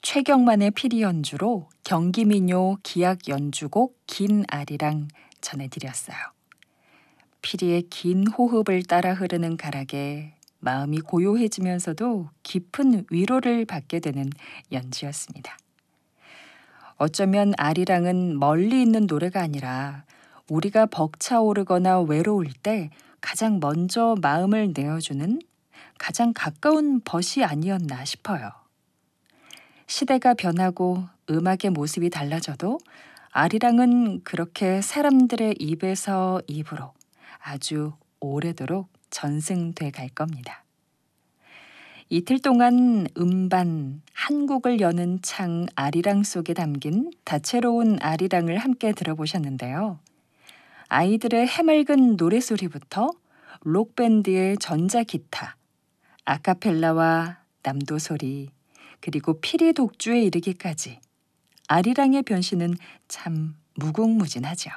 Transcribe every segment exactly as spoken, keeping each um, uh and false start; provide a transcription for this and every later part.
최경만의 피리 연주로 경기민요 기악 연주곡 긴 아리랑 전해드렸어요. 피리의 긴 호흡을 따라 흐르는 가락에 마음이 고요해지면서도 깊은 위로를 받게 되는 연주였습니다. 어쩌면 아리랑은 멀리 있는 노래가 아니라 우리가 벅차오르거나 외로울 때 가장 먼저 마음을 내어주는 가장 가까운 벗이 아니었나 싶어요. 시대가 변하고 음악의 모습이 달라져도 아리랑은 그렇게 사람들의 입에서 입으로 아주 오래도록 전승돼 갈 겁니다. 이틀 동안 음반, 한국을 여는 창 아리랑 속에 담긴 다채로운 아리랑을 함께 들어보셨는데요. 아이들의 해맑은 노래소리부터 록밴드의 전자기타, 아카펠라와 남도소리, 그리고 피리 독주에 이르기까지 아리랑의 변신은 참 무궁무진하죠.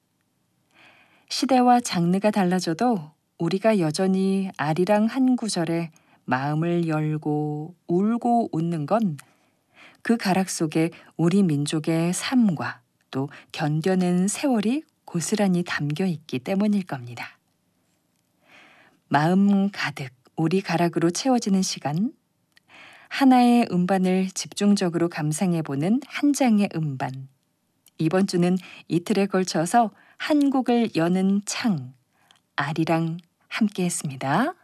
시대와 장르가 달라져도 우리가 여전히 아리랑 한 구절에 마음을 열고 울고 웃는 건 그 가락 속에 우리 민족의 삶과 또 견뎌낸 세월이 고스란히 담겨 있기 때문일 겁니다. 마음 가득 우리 가락으로 채워지는 시간, 하나의 음반을 집중적으로 감상해보는 한 장의 음반. 이번 주는 이틀에 걸쳐서 한국을 여는 창, 아리랑 함께했습니다.